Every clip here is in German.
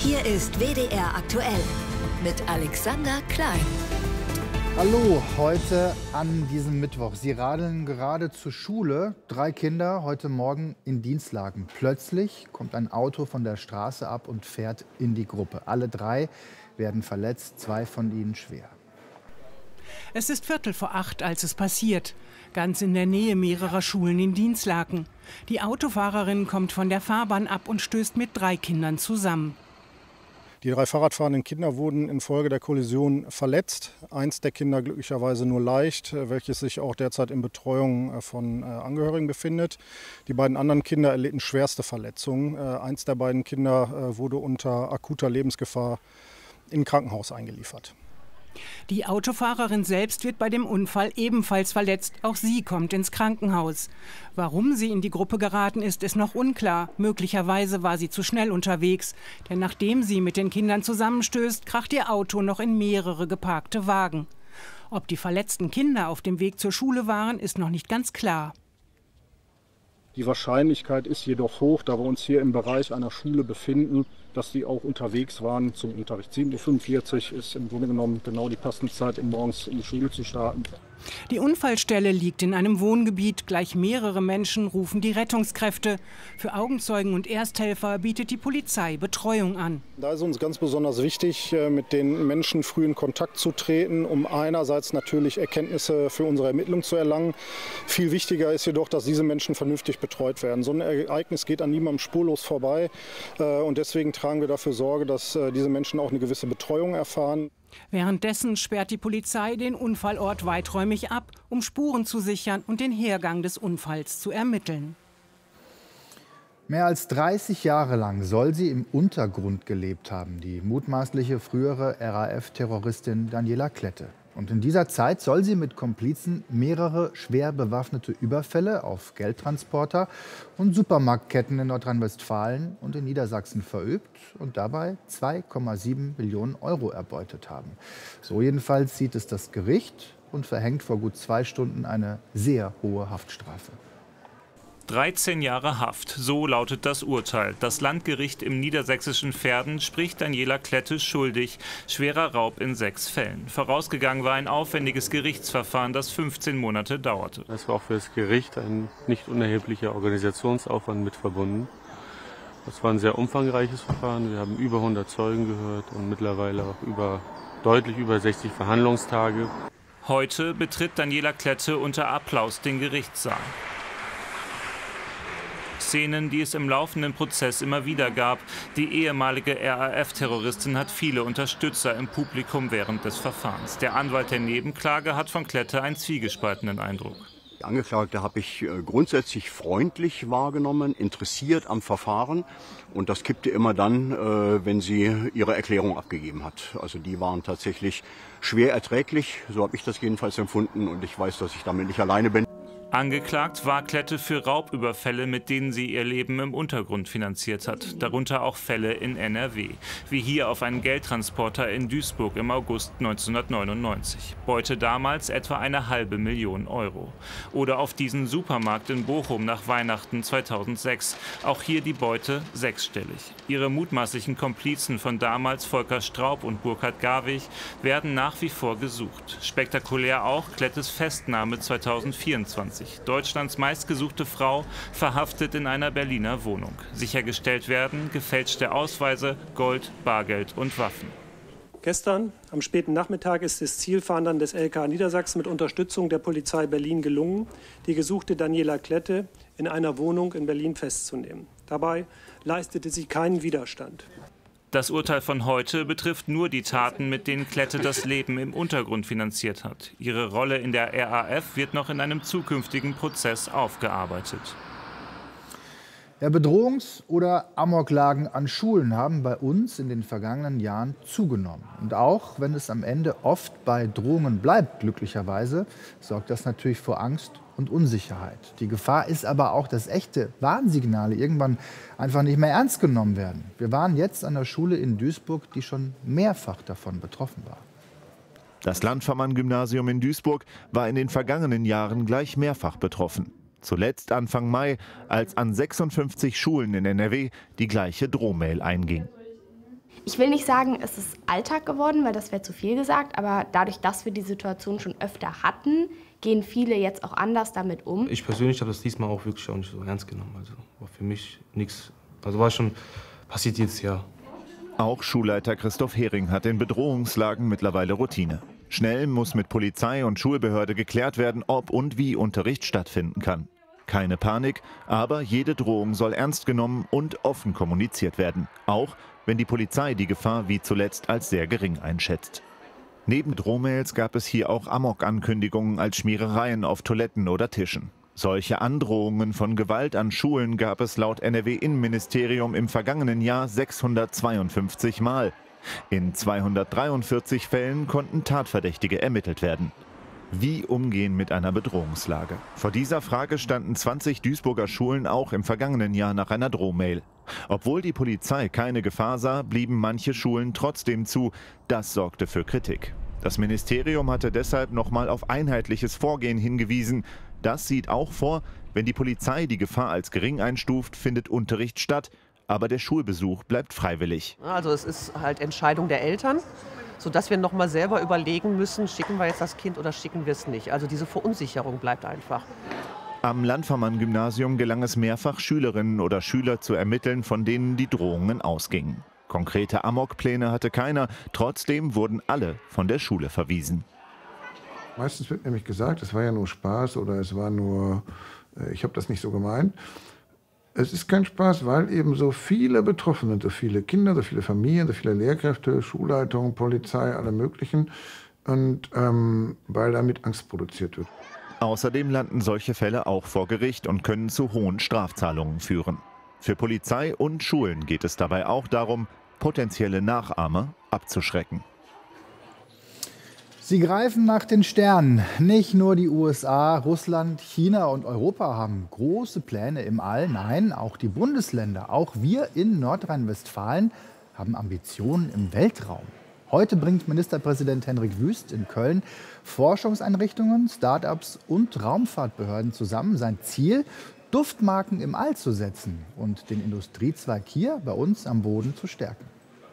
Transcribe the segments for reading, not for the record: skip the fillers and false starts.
Hier ist WDR aktuell mit Alexander Klein. Hallo, heute an diesem Mittwoch. Sie radeln gerade zur Schule. 3 Kinder heute Morgen in Dienstlagen. Plötzlich kommt ein Auto von der Straße ab und fährt in die Gruppe. Alle 3 werden verletzt, 2 von ihnen schwer. Es ist 7:45, als es passiert. Ganz in der Nähe mehrerer Schulen in Dienstlaken. Die Autofahrerin kommt von der Fahrbahn ab und stößt mit 3 Kindern zusammen. Die 3 Fahrradfahrenden Kinder wurden infolge der Kollision verletzt. Eins der Kinder glücklicherweise nur leicht, welches sich auch derzeit in Betreuung von Angehörigen befindet. Die beiden anderen Kinder erlitten schwerste Verletzungen. Eins der beiden Kinder wurde unter akuter Lebensgefahr im Krankenhaus eingeliefert. Die Autofahrerin selbst wird bei dem Unfall ebenfalls verletzt. Auch sie kommt ins Krankenhaus. Warum sie in die Gruppe geraten ist, ist noch unklar. Möglicherweise war sie zu schnell unterwegs. Denn nachdem sie mit den Kindern zusammenstößt, kracht ihr Auto noch in mehrere geparkte Wagen. Ob die verletzten Kinder auf dem Weg zur Schule waren, ist noch nicht ganz klar. Die Wahrscheinlichkeit ist jedoch hoch, da wir uns hier im Bereich einer Schule befinden, dass die auch unterwegs waren zum Unterricht. 7:45 Uhr ist im Grunde genommen genau die passende Zeit, um morgens in die Schule zu starten. Die Unfallstelle liegt in einem Wohngebiet. Gleich mehrere Menschen rufen die Rettungskräfte. Für Augenzeugen und Ersthelfer bietet die Polizei Betreuung an. Da ist uns ganz besonders wichtig, mit den Menschen früh in Kontakt zu treten, um einerseits natürlich Erkenntnisse für unsere Ermittlung zu erlangen. Viel wichtiger ist jedoch, dass diese Menschen vernünftig betreut werden. So ein Ereignis geht an niemandem spurlos vorbei. Und deswegen tragen wir dafür Sorge, dass diese Menschen auch eine gewisse Betreuung erfahren. Währenddessen sperrt die Polizei den Unfallort weiträumig ab, um Spuren zu sichern und den Hergang des Unfalls zu ermitteln. Mehr als 30 Jahre lang soll sie im Untergrund gelebt haben, die mutmaßliche frühere RAF-Terroristin Daniela Klette. Und in dieser Zeit soll sie mit Komplizen mehrere schwer bewaffnete Überfälle auf Geldtransporter und Supermarktketten in Nordrhein-Westfalen und in Niedersachsen verübt und dabei 2,7 Millionen Euro erbeutet haben. So jedenfalls sieht es das Gericht und verhängt vor gut 2 Stunden eine sehr hohe Haftstrafe. 13 Jahre Haft, so lautet das Urteil. Das Landgericht im niedersächsischen Verden spricht Daniela Klette schuldig. Schwerer Raub in 6 Fällen. Vorausgegangen war ein aufwendiges Gerichtsverfahren, das 15 Monate dauerte. Es war auch für das Gericht ein nicht unerheblicher Organisationsaufwand mit verbunden. Das war ein sehr umfangreiches Verfahren. Wir haben über 100 Zeugen gehört und mittlerweile auch deutlich über 60 Verhandlungstage. Heute betritt Daniela Klette unter Applaus den Gerichtssaal. Szenen, die es im laufenden Prozess immer wieder gab. Die ehemalige RAF-Terroristin hat viele Unterstützer im Publikum während des Verfahrens. Der Anwalt der Nebenklage hat von Klette einen zwiegespaltenen Eindruck. Die Angeklagte habe ich grundsätzlich freundlich wahrgenommen, interessiert am Verfahren. Und das kippte immer dann, wenn sie ihre Erklärung abgegeben hat. Also die waren tatsächlich schwer erträglich, so habe ich das jedenfalls empfunden. Und ich weiß, dass ich damit nicht alleine bin. Angeklagt war Klette für Raubüberfälle, mit denen sie ihr Leben im Untergrund finanziert hat. Darunter auch Fälle in NRW. Wie hier auf einen Geldtransporter in Duisburg im August 1999. Beute damals etwa 1,5 Million Euro. Oder auf diesen Supermarkt in Bochum nach Weihnachten 2006. Auch hier die Beute 6-stellig. Ihre mutmaßlichen Komplizen von damals Volker Straub und Burkhard Garwig werden nach wie vor gesucht. Spektakulär auch Klettes Festnahme 2024. Deutschlands meistgesuchte Frau verhaftet in einer Berliner Wohnung. Sichergestellt werden gefälschte Ausweise, Gold, Bargeld und Waffen. Gestern am späten Nachmittag ist es Zielfahndern des LK Niedersachsen mit Unterstützung der Polizei Berlin gelungen, die gesuchte Daniela Klette in einer Wohnung in Berlin festzunehmen. Dabei leistete sie keinen Widerstand. Das Urteil von heute betrifft nur die Taten, mit denen Klette das Leben im Untergrund finanziert hat. Ihre Rolle in der RAF wird noch in einem zukünftigen Prozess aufgearbeitet. Ja, Bedrohungs- oder Amoklagen an Schulen haben bei uns in den vergangenen Jahren zugenommen. Und auch wenn es am Ende oft bei Drohungen bleibt, glücklicherweise, sorgt das natürlich vor Angst und Unsicherheit. Die Gefahr ist aber auch, dass echte Warnsignale irgendwann einfach nicht mehr ernst genommen werden. Wir waren jetzt an der Schule in Duisburg, die schon mehrfach davon betroffen war. Das Landvermann-Gymnasium in Duisburg war in den vergangenen Jahren gleich mehrfach betroffen. Zuletzt Anfang Mai, als an 56 Schulen in NRW die gleiche Drohmail einging. Ich will nicht sagen, es ist Alltag geworden, weil das wäre zu viel gesagt, aber dadurch, dass wir die Situation schon öfter hatten, gehen viele jetzt auch anders damit um. Ich persönlich habe das diesmal auch wirklich auch nicht so ernst genommen. Also war für mich nichts, also war schon, passiert jetzt ja. Auch Schulleiter Christoph Hering hat in Bedrohungslagen mittlerweile Routine. Schnell muss mit Polizei und Schulbehörde geklärt werden, ob und wie Unterricht stattfinden kann. Keine Panik, aber jede Drohung soll ernst genommen und offen kommuniziert werden. Auch wenn die Polizei die Gefahr wie zuletzt als sehr gering einschätzt. Neben Drohmails gab es hier auch Amok-Ankündigungen als Schmierereien auf Toiletten oder Tischen. Solche Androhungen von Gewalt an Schulen gab es laut NRW-Innenministerium im vergangenen Jahr 652 Mal. In 243 Fällen konnten Tatverdächtige ermittelt werden. Wie umgehen mit einer Bedrohungslage? Vor dieser Frage standen 20 Duisburger Schulen auch im vergangenen Jahr nach einer Drohmail. Obwohl die Polizei keine Gefahr sah, blieben manche Schulen trotzdem zu. Das sorgte für Kritik. Das Ministerium hatte deshalb nochmal auf einheitliches Vorgehen hingewiesen. Das sieht auch vor, wenn die Polizei die Gefahr als gering einstuft, findet Unterricht statt. Aber der Schulbesuch bleibt freiwillig. Also es ist halt Entscheidung der Eltern, sodass wir noch mal selber überlegen müssen, schicken wir jetzt das Kind oder schicken wir es nicht. Also diese Verunsicherung bleibt einfach. Am Landvermann-Gymnasium gelang es mehrfach, Schülerinnen oder Schüler zu ermitteln, von denen die Drohungen ausgingen. Konkrete Amokpläne hatte keiner, trotzdem wurden alle von der Schule verwiesen. Meistens wird nämlich gesagt, es war ja nur Spaß oder es war nur, ich habe das nicht so gemeint. Es ist kein Spaß, weil eben so viele betroffen sind, so viele Kinder, so viele Familien, so viele Lehrkräfte, Schulleitungen, Polizei, alle möglichen. Und weil damit Angst produziert wird. Außerdem landen solche Fälle auch vor Gericht und können zu hohen Strafzahlungen führen. Für Polizei und Schulen geht es dabei auch darum, potenzielle Nachahmer abzuschrecken. Sie greifen nach den Sternen. Nicht nur die USA, Russland, China und Europa haben große Pläne im All. Nein, auch die Bundesländer, auch wir in Nordrhein-Westfalen haben Ambitionen im Weltraum. Heute bringt Ministerpräsident Hendrik Wüst in Köln Forschungseinrichtungen, Start-ups und Raumfahrtbehörden zusammen. Sein Ziel, Duftmarken im All zu setzen und den Industriezweig hier bei uns am Boden zu stärken.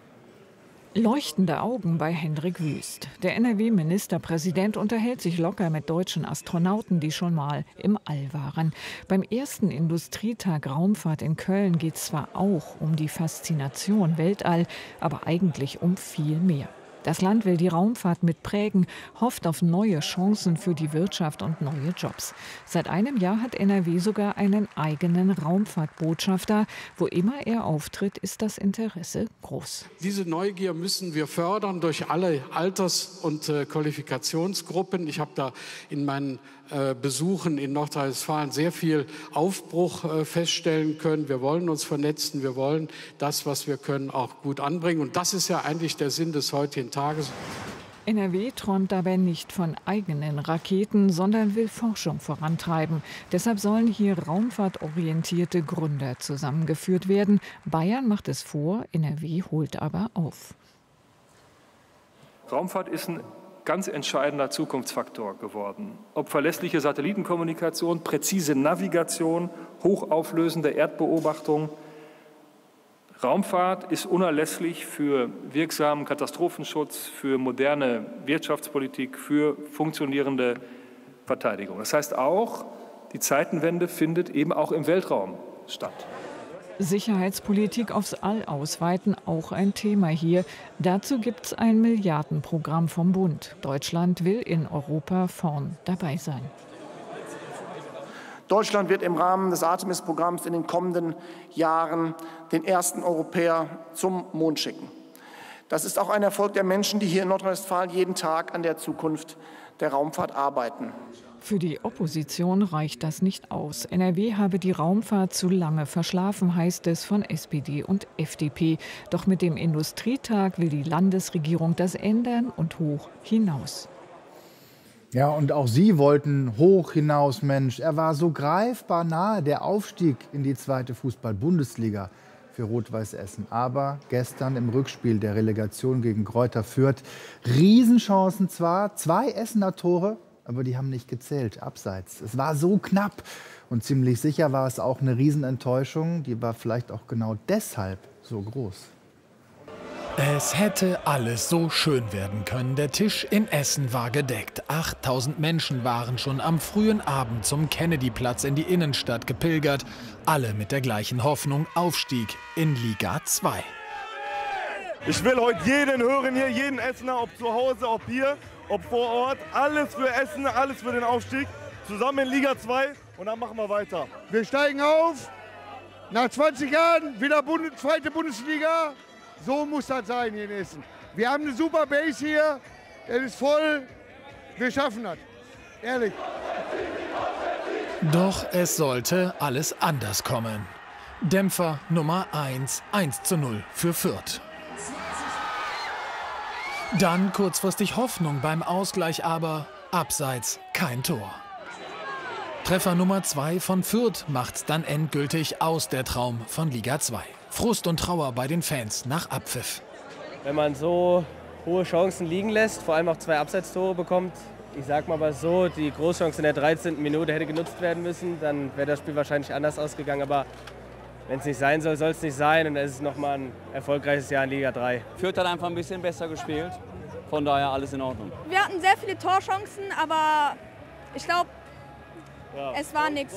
Leuchtende Augen bei Hendrik Wüst. Der NRW-Ministerpräsident unterhält sich locker mit deutschen Astronauten, die schon mal im All waren. Beim ersten Industrietag Raumfahrt in Köln geht es zwar auch um die Faszination Weltall, aber eigentlich um viel mehr. Das Land will die Raumfahrt mitprägen, hofft auf neue Chancen für die Wirtschaft und neue Jobs. Seit einem Jahr hat NRW sogar einen eigenen Raumfahrtbotschafter. Wo immer er auftritt, ist das Interesse groß. Diese Neugier müssen wir fördern durch alle Alters- und Qualifikationsgruppen. Ich habe da in meinen Besuchen in Nordrhein-Westfalen sehr viel Aufbruch feststellen können. Wir wollen uns vernetzen, wir wollen das, was wir können, auch gut anbringen. Und das ist ja eigentlich der Sinn des heutigen Tages. NRW träumt dabei nicht von eigenen Raketen, sondern will Forschung vorantreiben. Deshalb sollen hier raumfahrtorientierte Gründer zusammengeführt werden. Bayern macht es vor, NRW holt aber auf. Raumfahrt ist ein ganz entscheidender Zukunftsfaktor geworden. Ob verlässliche Satellitenkommunikation, präzise Navigation, hochauflösende Erdbeobachtung. Raumfahrt ist unerlässlich für wirksamen Katastrophenschutz, für moderne Wirtschaftspolitik, für funktionierende Verteidigung. Das heißt auch, die Zeitenwende findet eben auch im Weltraum statt. Sicherheitspolitik aufs All ausweiten, auch ein Thema hier. Dazu gibt es ein Milliardenprogramm vom Bund. Deutschland will in Europa vorn dabei sein. Deutschland wird im Rahmen des Artemis-Programms in den kommenden Jahren den ersten Europäer zum Mond schicken. Das ist auch ein Erfolg der Menschen, die hier in Nordrhein-Westfalen jeden Tag an der Zukunft der Raumfahrt arbeiten. Für die Opposition reicht das nicht aus. NRW habe die Raumfahrt zu lange verschlafen, heißt es von SPD und FDP. Doch mit dem Industrietag will die Landesregierung das ändern und hoch hinaus. Ja, und auch Sie wollten hoch hinaus, Mensch. Er war so greifbar nahe, der Aufstieg in die 2. Fußball-Bundesliga für Rot-Weiß Essen. Aber gestern im Rückspiel der Relegation gegen Greuther Fürth, Riesenchancen zwar, 2 Essener Tore, aber die haben nicht gezählt, abseits. Es war so knapp und ziemlich sicher war es auch eine Riesenenttäuschung. Die war vielleicht auch genau deshalb so groß. Es hätte alles so schön werden können. Der Tisch in Essen war gedeckt. 8000 Menschen waren schon am frühen Abend zum Kennedyplatz in die Innenstadt gepilgert. Alle mit der gleichen Hoffnung: Aufstieg in Liga 2. Ich will heute jeden hören hier, jeden Essener, ob zu Hause, ob hier, ob vor Ort. Alles für Essen, alles für den Aufstieg. Zusammen in Liga 2 und dann machen wir weiter. Wir steigen auf. Nach 20 Jahren wieder zweite Bundesliga. So muss das sein hier in Essen. Wir haben eine super Base hier. Es ist voll. Wir schaffen das. Ehrlich. Doch es sollte alles anders kommen. Dämpfer Nummer 1, 1:0 für Fürth. Dann kurzfristig Hoffnung beim Ausgleich, aber abseits kein Tor. Treffer Nummer 2 von Fürth macht's dann endgültig aus, der Traum von Liga 2. Frust und Trauer bei den Fans nach Abpfiff. Wenn man so hohe Chancen liegen lässt, vor allem auch 2 Abseitstore bekommt, ich sag mal so, die Großchance in der 13. Minute hätte genutzt werden müssen, dann wäre das Spiel wahrscheinlich anders ausgegangen. Aber wenn es nicht sein soll, soll es nicht sein, und dann ist es nochmal ein erfolgreiches Jahr in Liga 3. Fürth hat einfach ein bisschen besser gespielt, von daher alles in Ordnung. Wir hatten sehr viele Torchancen, aber ich glaube, es war nichts.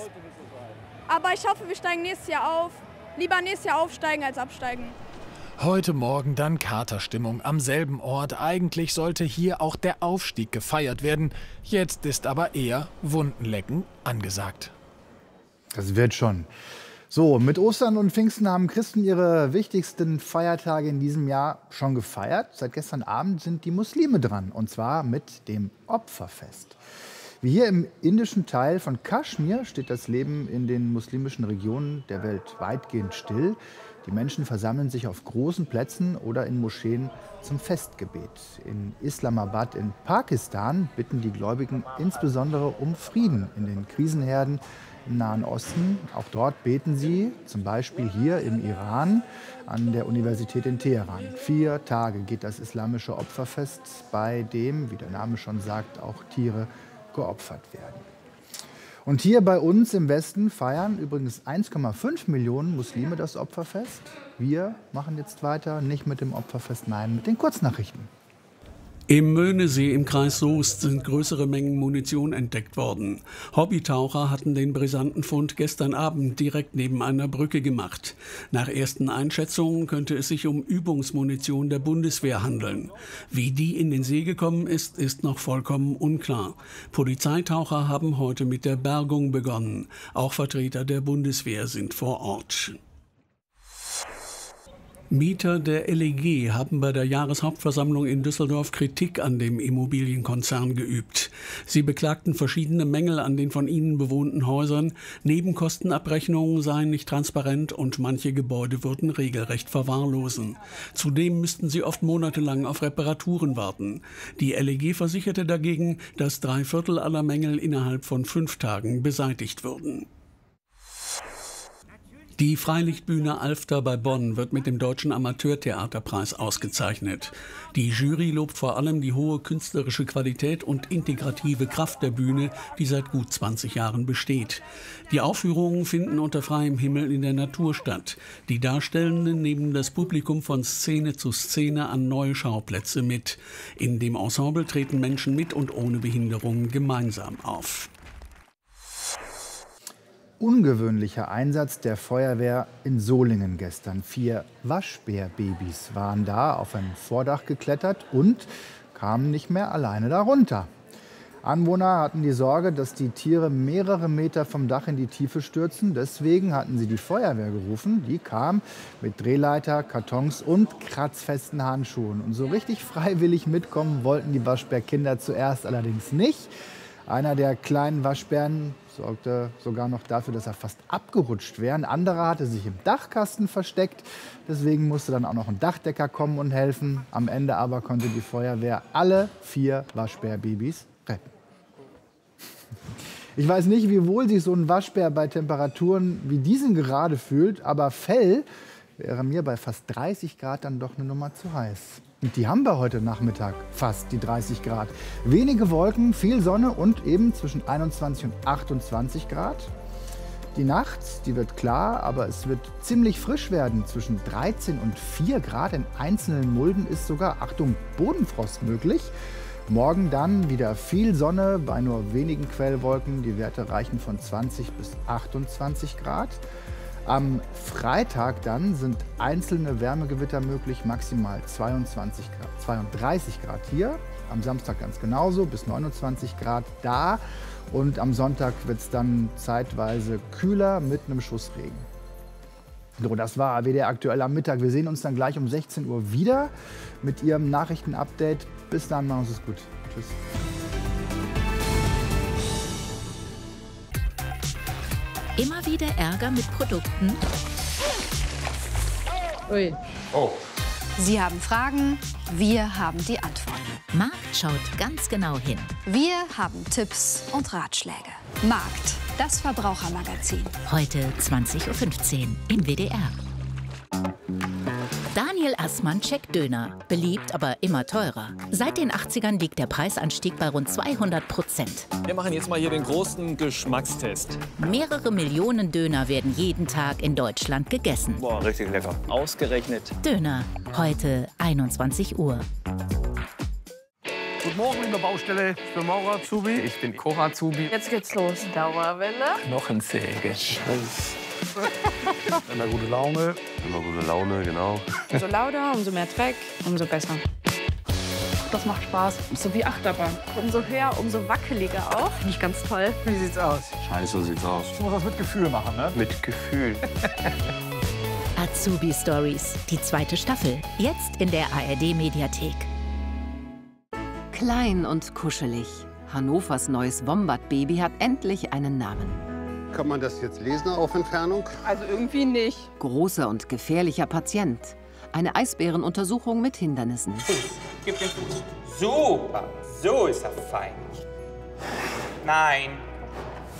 Aber ich hoffe, wir steigen nächstes Jahr auf. Lieber nächstes Jahr aufsteigen als absteigen. Heute Morgen dann Katerstimmung am selben Ort. Eigentlich sollte hier auch der Aufstieg gefeiert werden. Jetzt ist aber eher Wundenlecken angesagt. Das wird schon. So, mit Ostern und Pfingsten haben Christen ihre wichtigsten Feiertage in diesem Jahr schon gefeiert. Seit gestern Abend sind die Muslime dran, und zwar mit dem Opferfest. Wie hier im indischen Teil von Kaschmir steht das Leben in den muslimischen Regionen der Welt weitgehend still. Die Menschen versammeln sich auf großen Plätzen oder in Moscheen zum Festgebet. In Islamabad in Pakistan bitten die Gläubigen insbesondere um Frieden in den Krisenherden im Nahen Osten. Auch dort beten sie, zum Beispiel hier im Iran an der Universität in Teheran. 4 Tage geht das islamische Opferfest, bei dem, wie der Name schon sagt, auch Tiere geopfert werden. Und hier bei uns im Westen feiern übrigens 1,5 Millionen Muslime das Opferfest. Wir machen jetzt weiter, nicht mit dem Opferfest, nein, mit den Kurznachrichten. Im Möhnesee im Kreis Soest sind größere Mengen Munition entdeckt worden. Hobbytaucher hatten den brisanten Fund gestern Abend direkt neben einer Brücke gemacht. Nach ersten Einschätzungen könnte es sich um Übungsmunition der Bundeswehr handeln. Wie die in den See gekommen ist, ist noch vollkommen unklar. Polizeitaucher haben heute mit der Bergung begonnen. Auch Vertreter der Bundeswehr sind vor Ort. Mieter der LEG haben bei der Jahreshauptversammlung in Düsseldorf Kritik an dem Immobilienkonzern geübt. Sie beklagten verschiedene Mängel an den von ihnen bewohnten Häusern. Nebenkostenabrechnungen seien nicht transparent und manche Gebäude würden regelrecht verwahrlosen. Zudem müssten sie oft monatelang auf Reparaturen warten. Die LEG versicherte dagegen, dass 3/4 aller Mängel innerhalb von 5 Tagen beseitigt würden. Die Freilichtbühne Alfter bei Bonn wird mit dem Deutschen Amateurtheaterpreis ausgezeichnet. Die Jury lobt vor allem die hohe künstlerische Qualität und integrative Kraft der Bühne, die seit gut 20 Jahren besteht. Die Aufführungen finden unter freiem Himmel in der Natur statt. Die Darstellenden nehmen das Publikum von Szene zu Szene an neue Schauplätze mit. In dem Ensemble treten Menschen mit und ohne Behinderung gemeinsam auf. Ungewöhnlicher Einsatz der Feuerwehr in Solingen gestern. 4 Waschbärbabys waren da auf ein Vordach geklettert und kamen nicht mehr alleine darunter. Anwohner hatten die Sorge, dass die Tiere mehrere Meter vom Dach in die Tiefe stürzen. Deswegen hatten sie die Feuerwehr gerufen. Die kam mit Drehleiter, Kartons und kratzfesten Handschuhen. Und so richtig freiwillig mitkommen wollten die Waschbärkinder zuerst allerdings nicht. Einer der kleinen Waschbären sorgte sogar noch dafür, dass er fast abgerutscht wäre. Ein anderer hatte sich im Dachkasten versteckt. Deswegen musste dann auch noch ein Dachdecker kommen und helfen. Am Ende aber konnte die Feuerwehr alle 4 Waschbärbabys retten. Ich weiß nicht, wie wohl sich so ein Waschbär bei Temperaturen wie diesen gerade fühlt, aber Fell wäre mir bei fast 30 Grad dann doch eine Nummer zu heiß. Und die haben wir heute Nachmittag, fast die 30 Grad. Wenige Wolken, viel Sonne und eben zwischen 21 und 28 Grad. Die Nacht, die wird klar, aber es wird ziemlich frisch werden. Zwischen 13 und 4 Grad. In einzelnen Mulden ist sogar, Achtung, Bodenfrost möglich. Morgen dann wieder viel Sonne bei nur wenigen Quellwolken. Die Werte reichen von 20 bis 28 Grad. Am Freitag dann sind einzelne Wärmegewitter möglich, maximal 32 Grad hier. Am Samstag ganz genauso, bis 29 Grad da. Und am Sonntag wird es dann zeitweise kühler mit einem Schuss Regen. So, das war WDR aktuell am Mittag. Wir sehen uns dann gleich um 16 Uhr wieder mit Ihrem Nachrichtenupdate. Bis dann, machen Sie es gut. Tschüss. Immer wieder Ärger mit Produkten? Ui. Oh. Sie haben Fragen, wir haben die Antworten. Markt schaut ganz genau hin. Wir haben Tipps und Ratschläge. Markt, das Verbrauchermagazin. Heute 20:15 Uhr im WDR. Daniel Assmann checkt Döner. Beliebt, aber immer teurer. Seit den 80ern liegt der Preisanstieg bei rund 200%. Wir machen jetzt mal hier den großen Geschmackstest. Mehrere Millionen Döner werden jeden Tag in Deutschland gegessen. Boah, richtig lecker. Ausgerechnet. Döner, heute 21 Uhr. Guten Morgen, liebe Baustelle. Ich bin Maurer Azubi. Ich bin Koch Azubi. Jetzt geht's los. Dauerwelle. Knochensäge. Immer gute Laune. Immer gute Laune, genau. Umso lauter, umso mehr Dreck, umso besser. Das macht Spaß. So wie Achterbahn. Umso höher, umso wackeliger auch. Finde ich ganz toll. Wie sieht's aus? Scheiße, so sieht's aus. Du musst das mit Gefühl machen, ne? Mit Gefühl. Azubi Stories, die 2. Staffel. Jetzt in der ARD-Mediathek. Klein und kuschelig. Hannovers neues Wombat-Baby hat endlich einen Namen. Kann man das jetzt lesen auf Entfernung? Also irgendwie nicht. Großer und gefährlicher Patient. Eine Eisbärenuntersuchung mit Hindernissen. Gib den Fuß. Super, so ist er fein. Nein,